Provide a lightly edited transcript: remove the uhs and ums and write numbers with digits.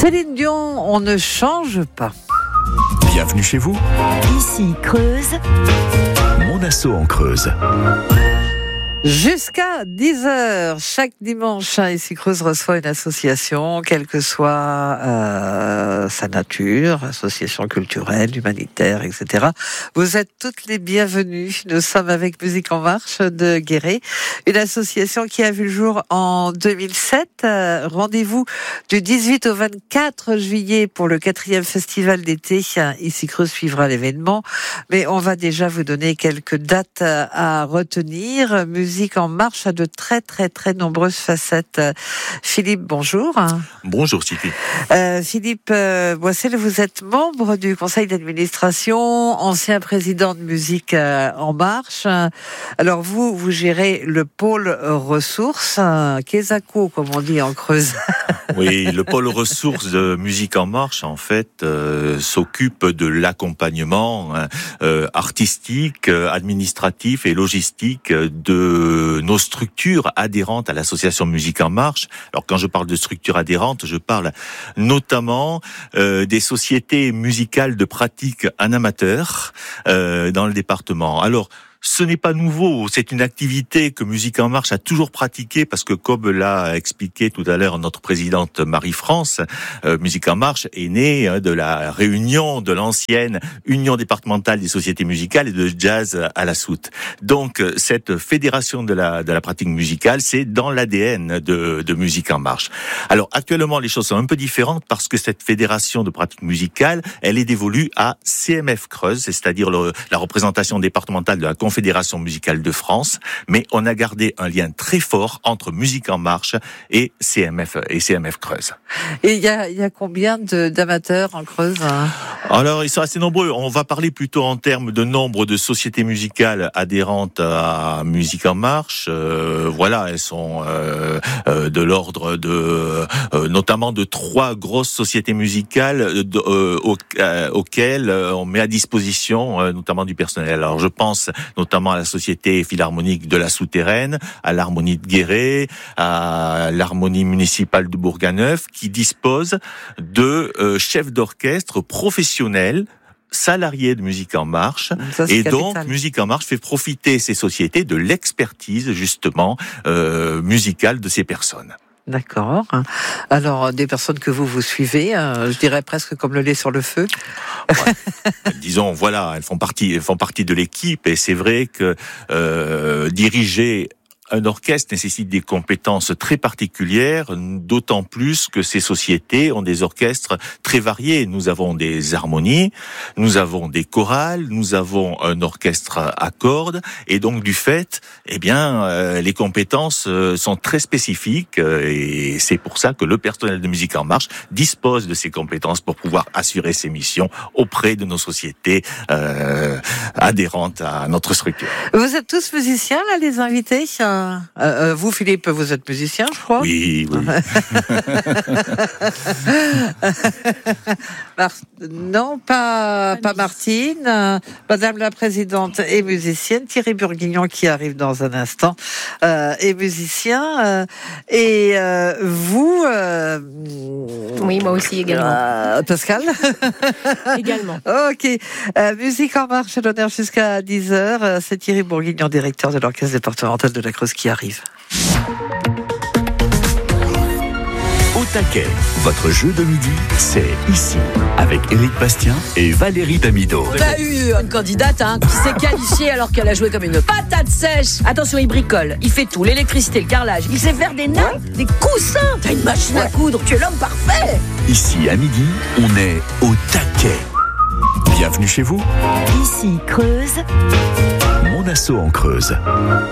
Céline Dion, on ne change pas. Bienvenue chez vous. Ici Creuse. Mon asso en Creuse. Jusqu'à 10h, chaque dimanche, Ici Creuse reçoit une association, quelle que soit sa nature, association culturelle, humanitaire, etc. Vous êtes toutes les bienvenues. Nous sommes avec Musique en Marche de Guéret, une association qui a vu le jour en 2007. Rendez-vous du 18 au 24 juillet pour le 4e festival d'été. Ici Creuse suivra l'événement, mais on va déjà vous donner quelques dates à retenir. Musique en Marche a de très très très nombreuses facettes. Philippe, bonjour. Bonjour Titi. Philippe Boissel, vous êtes membre du conseil d'administration, ancien président de Musique en Marche. Alors vous gérez le pôle ressources, Kesako comme on dit en Creuse. Oui, le pôle ressources de Musique en Marche, en fait, s'occupe de l'accompagnement artistique, administratif et logistique de nos structures adhérentes à l'association Musique en Marche. Alors, quand je parle de structures adhérentes, je parle notamment des sociétés musicales de pratique en amateur dans le département. Alors, ce n'est pas nouveau, c'est une activité que Musique en Marche a toujours pratiquée parce que, comme l'a expliqué tout à l'heure notre présidente Marie-France, Musique en Marche est née de la réunion de l'ancienne Union départementale des sociétés musicales et de jazz à la Soute. Donc, cette fédération de la pratique musicale, c'est dans l'ADN de Musique en Marche. Alors, actuellement, les choses sont un peu différentes parce que cette fédération de pratique musicale, elle est dévolue à CMF Creuse, c'est-à-dire la représentation départementale de la Fédération musicale de France, mais on a gardé un lien très fort entre Musique en Marche et CMF Creuse. Et il y a combien d'amateurs en Creuse? Alors, ils sont assez nombreux. On va parler plutôt en termes de nombre de sociétés musicales adhérentes à Musique en Marche. Voilà, elles sont de l'ordre de notamment de 3 grosses sociétés musicales auxquelles on met à disposition notamment du personnel. Alors, je pense notamment à la Société Philharmonique de la Souterraine, à l'Harmonie de Guéret, à l'Harmonie municipale de Bourganeuf, qui dispose de chefs d'orchestre professionnels, salariés de Musique en Marche. Ça, et capital. donc, Musique en Marche fait profiter ces sociétés de l'expertise, justement, musicale de ces personnes. D'accord. Alors, des personnes que vous suivez, je dirais presque comme le lait sur le feu. Ouais. Disons, voilà, elles font partie de l'équipe, et c'est vrai que diriger un orchestre nécessite des compétences très particulières, d'autant plus que ces sociétés ont des orchestres très variés. Nous avons des harmonies, nous avons des chorales, nous avons un orchestre à cordes, et donc du fait, les compétences sont très spécifiques, et c'est pour ça que le personnel de Musique en Marche dispose de ces compétences pour pouvoir assurer ses missions auprès de nos sociétés adhérentes à notre structure. Vous êtes tous musiciens, là, les invités? Vous, Philippe, vous êtes musicien, je crois. Oui. Non, pas Martine. Madame la Présidente est musicienne. Thierry Bourguignon, qui arrive dans un instant, est musicien. Et vous... Oui, moi aussi également. Pascal Également. Ok. Musique en Marche à l'honneur jusqu'à 10h. C'est Thierry Bourguignon, directeur de l'Orchestre départemental de la Creuse, qui arrive. Au taquet, votre jeu de midi, c'est ici, avec Éric Bastien et Valérie Damido. On a eu une candidate qui s'est qualifiée alors qu'elle a joué comme une patate sèche. Attention, il bricole, il fait tout, l'électricité, le carrelage, il sait faire des nappes, des coussins. T'as une machine à coudre, tu es l'homme parfait. Ici, à midi, on est au taquet. Bienvenue chez vous. Ici Creuse. Mon asso en Creuse.